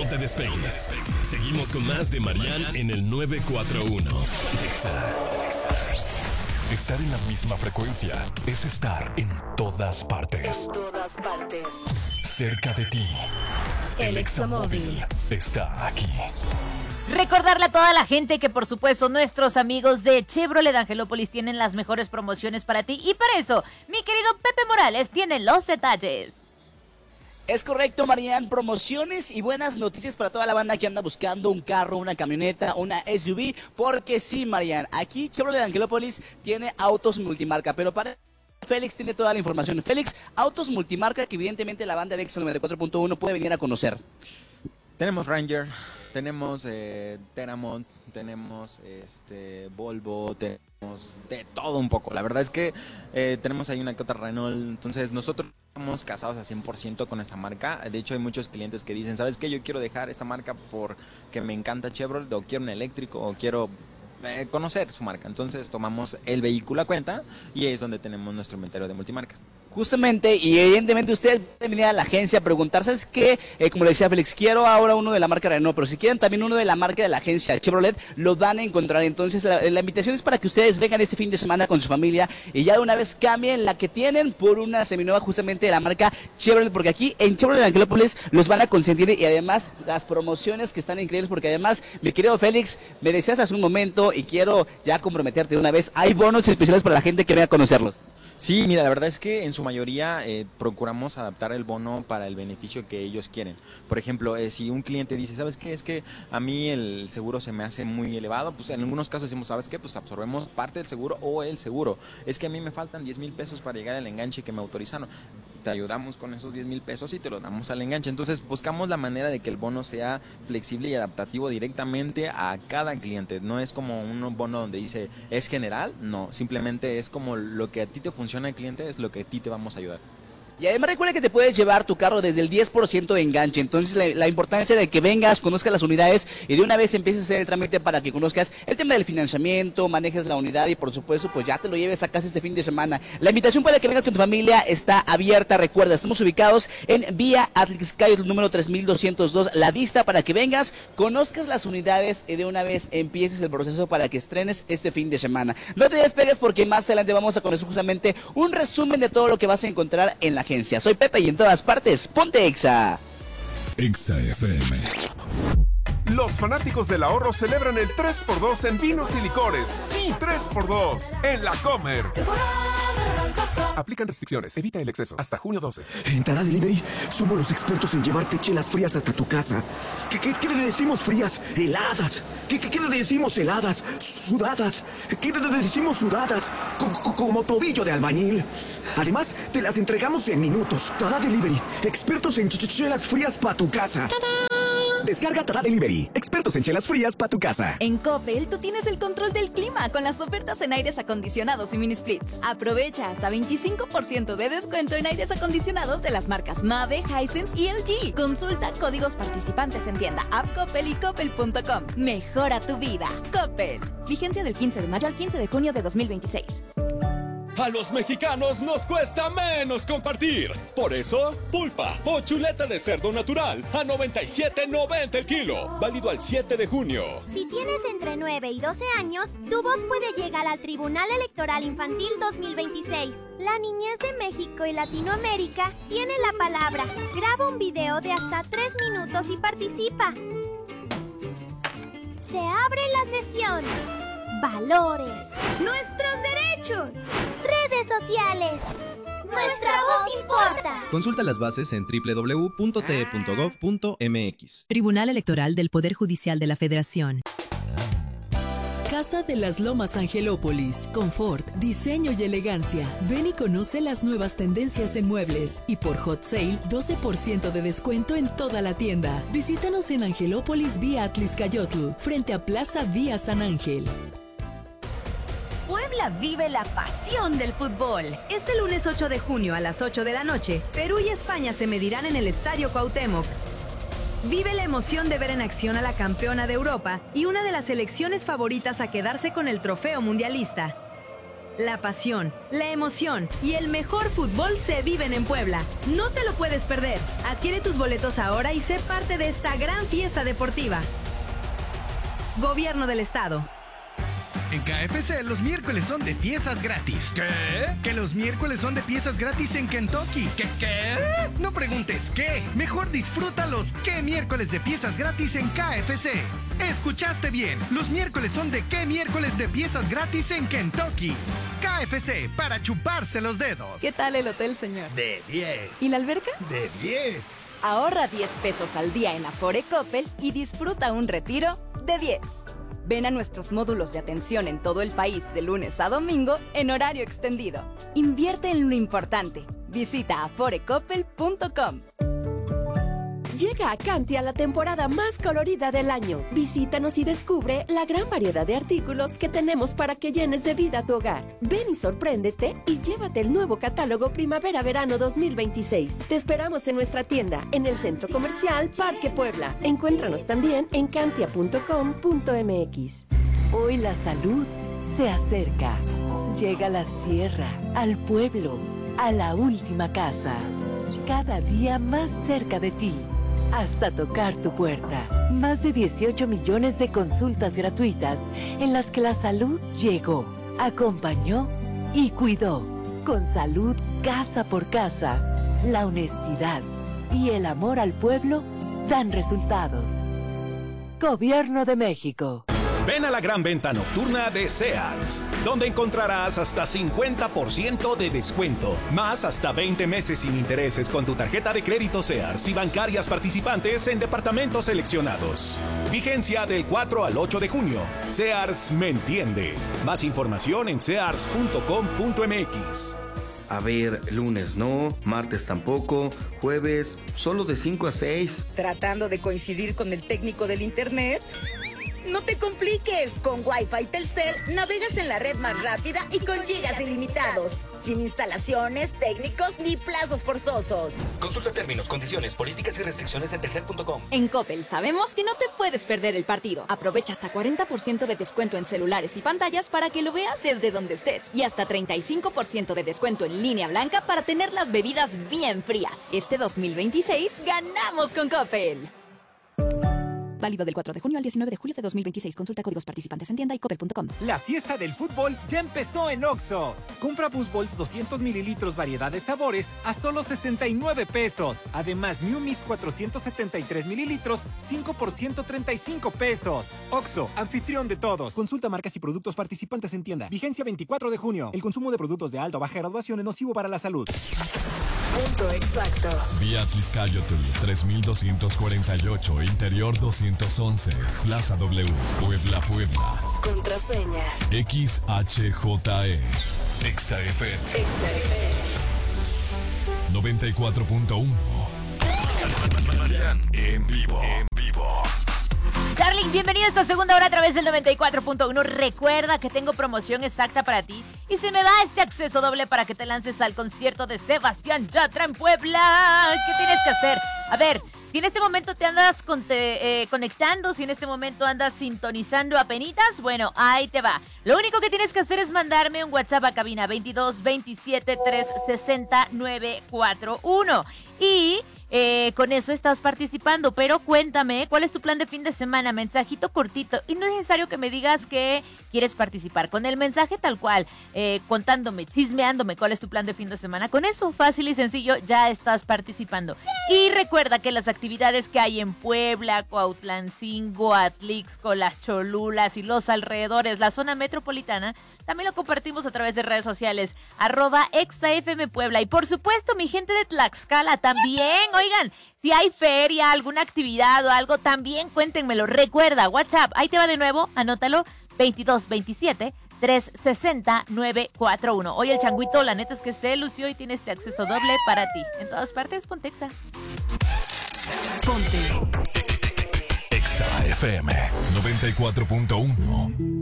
No te despegues. Seguimos con más de Marian en el 941. Exa. Estar en la misma frecuencia es estar en todas partes. En todas partes. Cerca de ti. El Examóvil está aquí. Recordarle a toda la gente que, por supuesto, nuestros amigos de Chevrolet Angelópolis tienen las mejores promociones para ti. Y para eso, mi querido Pepe Morales tiene los detalles. Es correcto, Marian, promociones y buenas noticias para toda la banda que anda buscando un carro, una camioneta, una SUV, porque sí, Marian, aquí Chevrolet Angelópolis tiene autos multimarca, pero para Félix tiene toda la información. Félix, autos multimarca que evidentemente la banda de Exa 94.1 puede venir a conocer. Tenemos Ranger, tenemos Teramont, tenemos Volvo, tenemos de todo un poco. La verdad es que tenemos ahí una que otra Renault. Entonces nosotros estamos casados a 100% con esta marca. De hecho hay muchos clientes que dicen, ¿sabes qué? Yo quiero dejar esta marca porque me encanta Chevrolet, o quiero un eléctrico, o quiero conocer su marca. Entonces tomamos el vehículo a cuenta y ahí es donde tenemos nuestro inventario de multimarcas. Justamente, y evidentemente ustedes pueden venir a la agencia a preguntar, ¿sabes qué? Como le decía Félix, quiero ahora uno de la marca Renault, pero si quieren también uno de la marca de la agencia Chevrolet, lo van a encontrar. Entonces la invitación es para que ustedes vengan este fin de semana con su familia y ya de una vez cambien la que tienen por una seminueva justamente de la marca Chevrolet, porque aquí en Chevrolet Angelópolis los van a consentir y además las promociones que están increíbles, porque además, mi querido Félix, me decías hace un momento y quiero ya comprometerte de una vez, hay bonos especiales para la gente que venga a conocerlos. Sí, mira, la verdad es que en su mayoría procuramos adaptar el bono para el beneficio que ellos quieren. Por ejemplo, si un cliente dice, ¿sabes qué? Es que a mí el seguro se me hace muy elevado, pues en algunos casos decimos, ¿sabes qué? Pues absorbemos parte del seguro o el seguro. Es que a mí me faltan 10,000 pesos para llegar al enganche que me autorizaron. Te ayudamos con esos 10,000 pesos y te los damos al enganche. Entonces buscamos la manera de que el bono sea flexible y adaptativo directamente a cada cliente. No es como un bono donde dice, es general, no, simplemente es como lo que a ti te funciona el cliente, es lo que a ti te vamos a ayudar. Y además recuerda que te puedes llevar tu carro desde el 10% de enganche. Entonces la importancia de que vengas, conozcas las unidades y de una vez empieces a hacer el trámite para que conozcas el tema del financiamiento, manejes la unidad y por supuesto pues ya te lo lleves a casa este fin de semana. La invitación para que vengas con tu familia está abierta. Recuerda, estamos ubicados en Vía Atlixcáyotl número 3202, La Vista, para que vengas, conozcas las unidades y de una vez empieces el proceso para que estrenes este fin de semana. No te despegues porque más adelante vamos a conocer justamente un resumen de todo lo que vas a encontrar en la agencia. Soy Pepe y en todas partes, ponte Exa. Exa FM. Los fanáticos del ahorro celebran el 3x2 en vinos y licores. Sí, 3x2 en La Comer. Aplican restricciones, evita el exceso. Hasta junio 12. En Tada Delivery somos los expertos en llevarte chelas frías hasta tu casa. ¿Qué le decimos frías? Heladas. ¿Qué le decimos heladas? Sudadas. ¿Qué le decimos sudadas? Como tobillo de albañil. Además, te las entregamos en minutos. Tada Delivery, expertos en chelas frías para tu casa. Descarga Tada Delivery, expertos en chelas frías para tu casa. En Coppel, tú tienes el control del clima con las ofertas en aires acondicionados y mini splits. Aprovecha hasta 25% de descuento en aires acondicionados de las marcas Mave, Hisense y LG. Consulta códigos participantes en tienda, app Coppel y coppel.com. Mejora tu vida. Coppel. Vigencia del 15 de mayo al 15 de junio de 2026. A los mexicanos nos cuesta menos compartir. Por eso, pulpa o chuleta de cerdo natural a 97.90 el kilo. Válido al 7 de junio. Si tienes entre 9 y 12 años, tu voz puede llegar al Tribunal Electoral Infantil 2026. La niñez de México y Latinoamérica tiene la palabra. Graba un video de hasta 3 minutos y participa. Se abre la sesión. Valores. Nuestros derechos. Redes sociales. Nuestra voz importa. Consulta las bases en www.te.gov.mx. Tribunal Electoral del Poder Judicial de la Federación. Casa de las Lomas Angelópolis. Confort, diseño y elegancia. Ven y conoce las nuevas tendencias en muebles. Y por Hot Sale, 12% de descuento en toda la tienda. Visítanos en Angelópolis Vía Atlixcáyotl, frente a Plaza Vía San Ángel. Puebla vive la pasión del fútbol. Este lunes 8 de junio a las 8 de la noche, Perú y España se medirán en el Estadio Cuauhtémoc. Vive la emoción de ver en acción a la campeona de Europa y una de las selecciones favoritas a quedarse con el trofeo mundialista. La pasión, la emoción y el mejor fútbol se viven en Puebla. No te lo puedes perder. Adquiere tus boletos ahora y sé parte de esta gran fiesta deportiva. Gobierno del Estado. En KFC los miércoles son de piezas gratis. ¿Qué? Que los miércoles son de piezas gratis en Kentucky. ¿Qué? No preguntes qué. Mejor disfruta los ¿qué miércoles de piezas gratis en KFC? Escuchaste bien. Los miércoles son de ¿qué miércoles de piezas gratis en Kentucky? KFC, para chuparse los dedos. ¿Qué tal el hotel, señor? De 10. ¿Y la alberca? De 10. Ahorra 10 pesos al día en Afore Coppel y disfruta un retiro de 10. Ven a nuestros módulos de atención en todo el país de lunes a domingo en horario extendido. Invierte en lo importante. Visita aforecoppel.com. Llega a Cantia la temporada más colorida del año. Visítanos y descubre la gran variedad de artículos que tenemos para que llenes de vida tu hogar. Ven y sorpréndete y llévate el nuevo catálogo Primavera-Verano 2026. Te esperamos en nuestra tienda, en el Centro Comercial Parque Puebla. Encuéntranos también en cantia.com.mx. Hoy la salud se acerca. Llega a la sierra, al pueblo, a la última casa. Cada día más cerca de ti. Hasta tocar tu puerta. Más de 18 millones de consultas gratuitas en las que la salud llegó, acompañó y cuidó. Con salud casa por casa, la honestidad y el amor al pueblo dan resultados. Gobierno de México. Ven a la gran venta nocturna de Sears, donde encontrarás hasta 50% de descuento, más hasta 20 meses sin intereses con tu tarjeta de crédito Sears y bancarias participantes en departamentos seleccionados. Vigencia del 4 al 8 de junio. Sears me entiende. Más información en sears.com.mx. A ver, lunes no, martes tampoco, jueves solo de 5 a 6. ¿Tratando de coincidir con el técnico del internet? No te compliques, con Wi-Fi Telcel navegas en la red más rápida y con gigas ilimitados, sin instalaciones, técnicos ni plazos forzosos. Consulta términos, condiciones, políticas y restricciones en telcel.com. En Coppel sabemos que no te puedes perder el partido. Aprovecha hasta 40% de descuento en celulares y pantallas para que lo veas desde donde estés. Y hasta 35% de descuento en línea blanca para tener las bebidas bien frías. Este 2026 ganamos con Coppel. Válido del 4 de junio al 19 de julio de 2026. Consulta códigos participantes en tienda y coppel.com. La fiesta del fútbol ya empezó en Oxxo. Compra Boost Balls 200 mililitros variedad de sabores a solo 69 pesos. Además, New Mix 473 mililitros, 5 por 135 pesos. Oxxo, anfitrión de todos. Consulta marcas y productos participantes en tienda. Vigencia 24 de junio. El consumo de productos de alta o baja graduación es nocivo para la salud. Punto exacto. Vía Tliscayotl 3248, Interior 211, Plaza W, Puebla, Puebla. Contraseña. XHJE. XFM. XFM. 94.1. Marian en vivo. Darling, bienvenido a esta segunda hora a través del 94.1. Recuerda que tengo promoción exacta para ti. Y se me da este acceso doble para que te lances al concierto de Sebastián Yatra en Puebla. ¿Qué tienes que hacer? A ver, si en este momento te andas conectando, si en este momento andas sintonizando apenitas, bueno, ahí te va. Lo único que tienes que hacer es mandarme un WhatsApp a cabina 22 27 360 941. Y con eso estás participando, pero cuéntame, ¿cuál es tu plan de fin de semana? Mensajito cortito, y no es necesario que me digas que quieres participar. Con el mensaje tal cual, contándome, chismeándome cuál es tu plan de fin de semana. Con eso, fácil y sencillo, ya estás participando. Y recuerda que las actividades que hay en Puebla, Cuautlancingo, Atlixco, Las Cholulas y los alrededores, la zona metropolitana, también lo compartimos a través de redes sociales, @ExaFM Puebla. Y por supuesto, mi gente de Tlaxcala también. Oigan, si hay feria, alguna actividad o algo, también cuéntenmelo. Recuerda, WhatsApp, ahí te va de nuevo, anótalo, 22 27 360 941. Hoy el changuito, la neta es que se lució y tiene este acceso doble para ti. En todas partes, ponte Exa. Ponte Exa FM 94.1.